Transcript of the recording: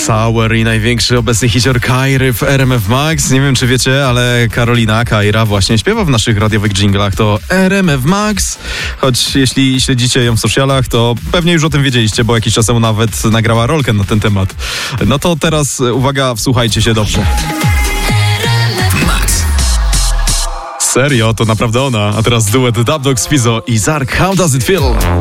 Sour i największy obecny hicior Kairy w RMF Max. Nie wiem, czy wiecie, ale Karolina Kaira właśnie śpiewa w naszych radiowych dżinglach. To RMF Max. Choć jeśli śledzicie ją w socialach, to pewnie już o tym wiedzieliście, bo jakiś czas temu nawet nagrała rolkę na ten temat. No to teraz uwaga, wsłuchajcie się dobrze. Max. Serio, to naprawdę ona. A teraz duet Dub Dogs Fizo i Zark. How does it feel?